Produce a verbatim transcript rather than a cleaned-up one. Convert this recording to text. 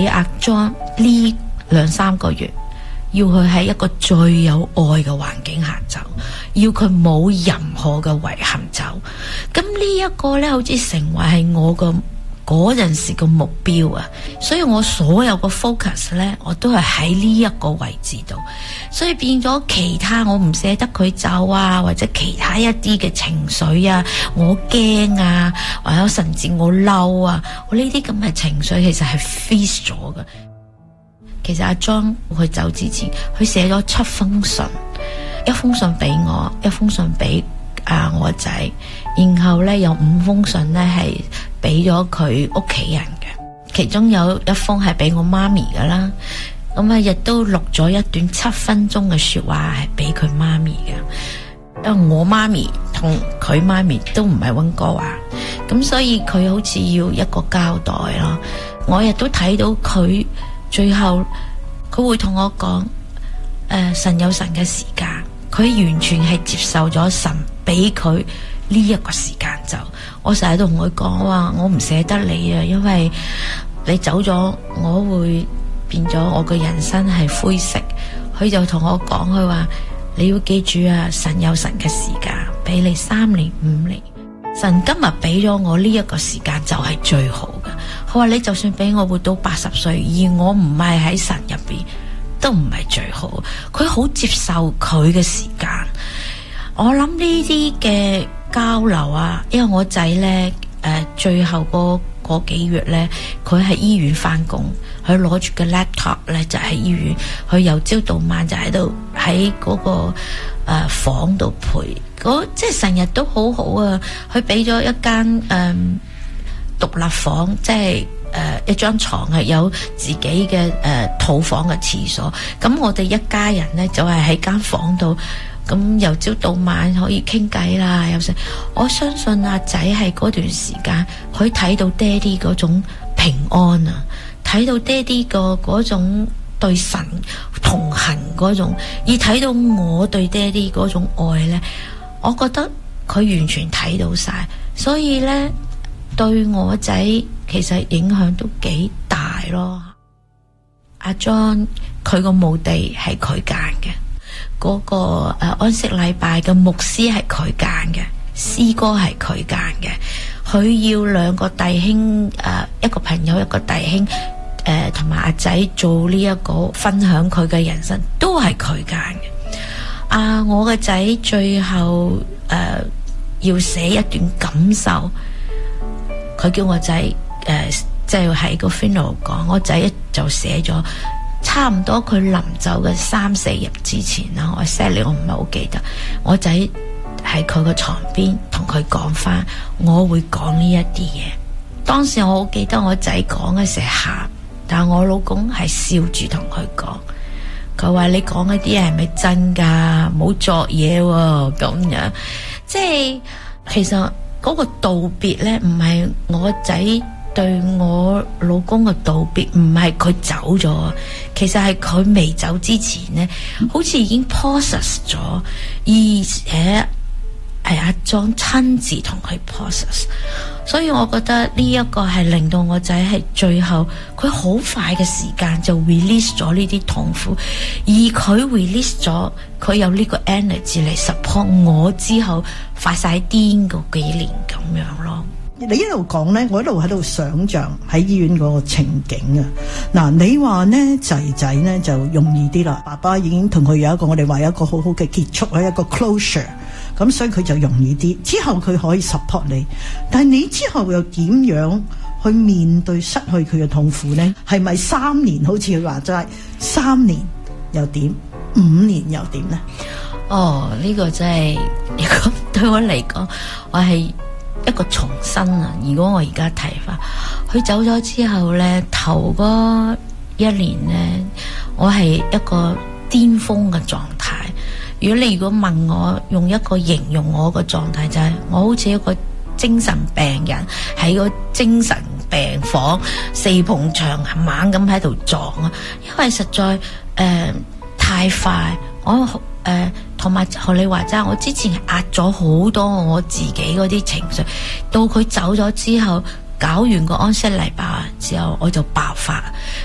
俾阿 John 呢兩三個月，要佢喺一個最有愛嘅環境下走，要佢冇任何嘅遺憾走。咁呢一個呢，好似成為係我個嗰陣時個目標啊，所以我所有個 focus 呢，我都係喺呢一個位置度，所以變咗其他我唔捨得佢走啊，或者其他一啲嘅情緒啊，我驚啊，或者甚至我嬲啊，我呢啲咁嘅情緒其實係 freeze 咗嘅。其實阿 John 佢走之前，佢寫咗七封信，一封信俾我，一封信俾啊我仔，然後呢，有五封信呢係俾咗佢屋企人嘅，其中有一封係俾我媽咪噶啦，咁啊亦都錄咗一段七分鐘嘅說話係俾佢媽咪嘅，因為我媽咪同佢媽咪都唔係溫哥華，咁所以佢好似要一個交代咯。我亦都睇到佢最後佢會同我講，誒、呃、神有神嘅時間，佢完全係接受咗神俾佢呢一個時間走。我成日都同佢講話，我唔捨得你啊，因為你走咗，我會變咗我嘅人生係灰色。佢就同我講，佢話你要記住啊，神有神嘅時間，俾你三年五年，神今日俾咗我呢一個時間就係最好嘅。佢話你就算俾我活到八十歲，而我唔係喺神入邊，都唔係最好。佢好接受佢嘅時間。我諗呢啲嘅交流啊，因為我仔呢，誒、呃，最後嗰嗰幾月呢，佢喺醫院翻工，佢攞住個 laptop 呢，就喺醫院，佢由朝到晚就喺度喺嗰個誒、呃、房度陪，嗰即係成日都好好啊。佢俾咗一間誒獨立房，即係誒、呃、一張床係有自己嘅誒、呃、套房嘅廁所，咁我哋一家人呢，就係喺間房度。咁由朝到晚可以傾偈啦，有時我相信阿仔係嗰段時間，佢睇到爹哋嗰種平安啊，睇到爹哋個嗰種對神同行嗰種，而睇到我對爹哋嗰種愛呢，我覺得佢完全睇到晒，所以呢，對我仔其實影響都幾大咯。阿 John 佢個墓地係佢揀嘅。嗰、那個誒、呃、安息禮拜嘅牧師係佢揀嘅，詩歌係佢揀嘅，佢要兩個弟兄誒、呃、一個朋友一個弟兄誒同埋阿仔做呢一個分享佢嘅人生，都係佢揀嘅。啊，我個仔最後誒、呃、要寫一段感受，佢叫我仔誒即係喺個 funeral 講，我仔就寫咗。差唔多佢臨走嘅三四日之前啦，我 set 你我唔係好記得，我仔喺佢個床邊同佢講翻，我會講呢一啲嘢。當時我好記得我仔講嘅時候喊，但係我老公係笑住同佢講，佢話你講嗰啲嘢係咪真噶？唔好作嘢喎，咁樣。即係其實嗰個道別呢，唔係我仔對我老公嘅道別，唔係佢走咗，其實係佢未走之前呢，好似已經 process 咗，而且係阿 John 親自同佢 process， 所以我覺得呢一個係令到我仔係最後佢好快嘅時間就 release 咗呢啲痛苦，而佢 release 咗，佢有呢個 energy 嚟 support 我之後發晒癲嗰幾年咁樣咯。 你一路講呢，我一路喺度想像喺醫院嗰個情景啊！嗱，你話呢仔仔呢就容易啲啦，爸爸已經同佢有一個我哋話有一個好好嘅結束，有一個 closure， 咁所以佢就容易啲。之後佢可以 support 你，但係你之後又點樣去面對失去佢嘅痛苦呢？係咪三年好似佢話齋，三年又點，五年又點呢？ 哦，呢個真係，如果對我嚟講，我係一個重生啊！如果我而家睇翻佢走咗之後呢，頭嗰一年呢，我係一個巔峰嘅狀態。如果你如果問我用一個形容我嘅狀態，就係我好似一個精神病人喺個精神病房四埲牆猛咁喺度撞啊！因為實在誒、呃、太快，我誒同埋學你話齋，我之前壓咗好多我自己嗰啲情緒，到佢走咗之後，搞完個安息禮拜之後，我就爆發。